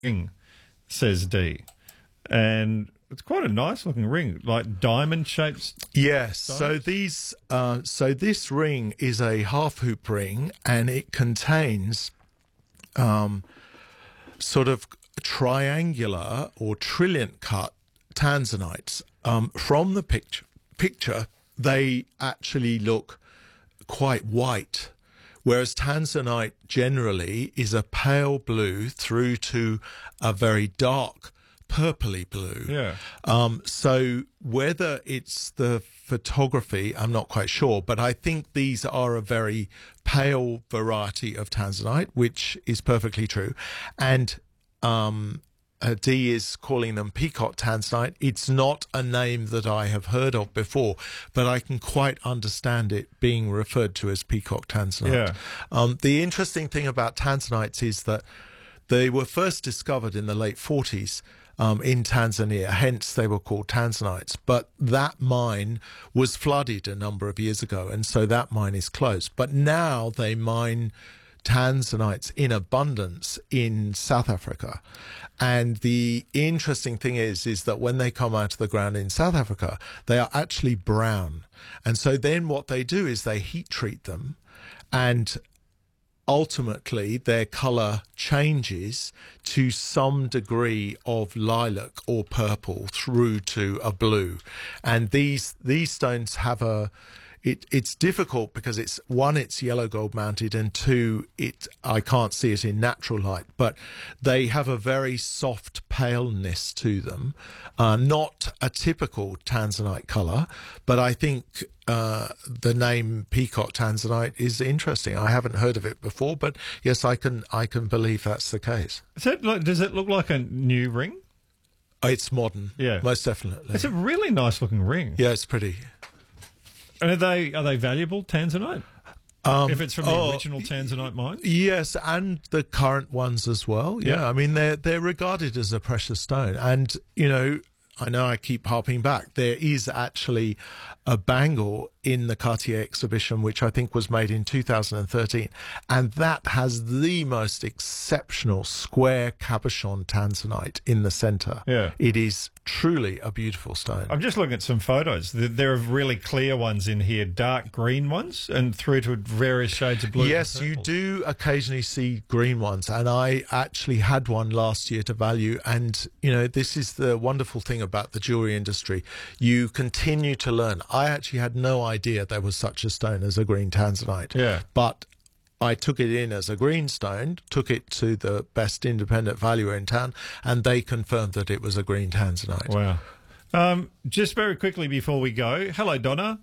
ring, says D. And it's quite a nice looking ring, like diamond shaped. Yes. Stones? So this ring is a half hoop ring, and it contains sort of triangular or trilliant cut tanzanites. From the picture, they actually look quite white, whereas tanzanite generally is a pale blue through to a very dark purpley blue. Yeah. So whether it's the photography, I'm not quite sure, but I think these are a very pale variety of tanzanite, which is perfectly true. And D is calling them peacock tanzanite. It's not a name that I have heard of before, but I can quite understand it being referred to as peacock tanzanite. Yeah. The interesting thing about tanzanites is that they were first discovered in the late 40s in Tanzania, hence they were called tanzanites. But that mine was flooded a number of years ago, and so that mine is closed. But now they mine tanzanites in abundance in South Africa. And the interesting thing is that when they come out of the ground in South Africa, they are actually brown. And so then what they do is they heat treat them, and ultimately their colour changes to some degree of lilac or purple through to a blue. And these stones have it's difficult because it's yellow gold mounted, and two, I can't see it in natural light, but they have a very soft paleness to them, not a typical tanzanite colour, but I think the name peacock tanzanite is interesting. I haven't heard of it before, but yes, I can believe that's the case. Does it look like a new ring? It's modern, Yeah, most definitely. It's a really nice looking ring. Yeah, it's pretty. And are they valuable, tanzanite? If it's from the original tanzanite mine? Yes, and the current ones as well. Yeah, I mean, they're regarded as a precious stone. And, I know I keep harping back. There is actually a bangle in the Cartier exhibition, which I think was made in 2013. And that has the most exceptional square cabochon tanzanite in the centre. Yeah. It is truly a beautiful stone. I'm just looking at some photos. There are really clear ones in here, dark green ones, and through to various shades of blue. Yes, you do occasionally see green ones, and I actually had one last year to value. And, this is the wonderful thing about the jewellery industry. You continue to learn. I actually had no idea there was such a stone as a green tanzanite. Yeah. But I took it in as a green stone, took it to the best independent valuer in town, and they confirmed that it was a green tanzanite. Wow. Just very quickly before we go, hello, Donna.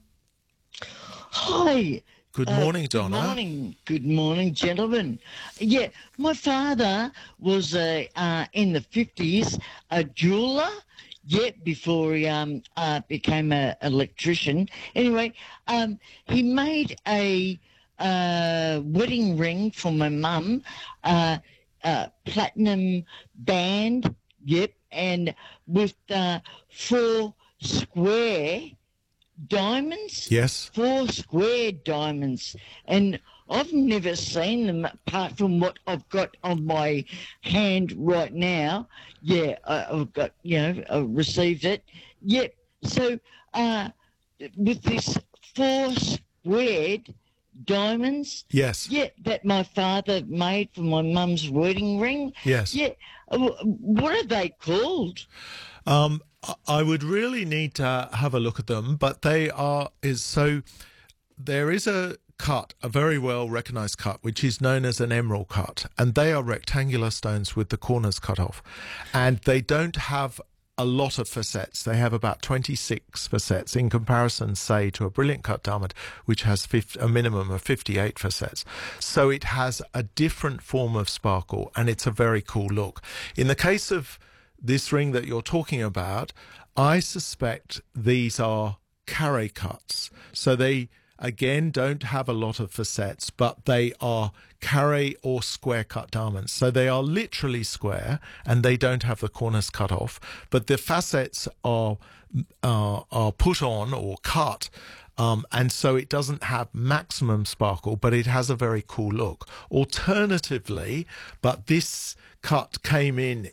Hi. Good morning, Donna. Good morning, gentlemen. Yeah, my father was in the 50s a jeweller. Yet before he became an electrician. Anyway, he made a wedding ring for my mum, platinum band, yep, and with 4 square diamonds. Yes. 4 square diamonds. And I've never seen them apart from what I've got on my hand right now. Yeah, I've got, I received it. Yep. So with this 4 squared diamonds. Yes. Yeah, that my father made for my mum's wedding ring. Yes. Yeah. What are they called? I would really need to have a look at them, but there is a cut, a very well recognised cut, which is known as an emerald cut, and they are rectangular stones with the corners cut off, and they don't have a lot of facets. They have about 26 facets in comparison, say, to a brilliant cut diamond, which has a minimum of 58 facets. So it has a different form of sparkle, and it's a very cool look. In the case of this ring that you're talking about, I suspect these are carré cuts. So they, again, don't have a lot of facets, but they are carré or square cut diamonds. So they are literally square, and they don't have the corners cut off, but the facets are put on or cut. And so it doesn't have maximum sparkle, but it has a very cool look. Alternatively, but this cut came in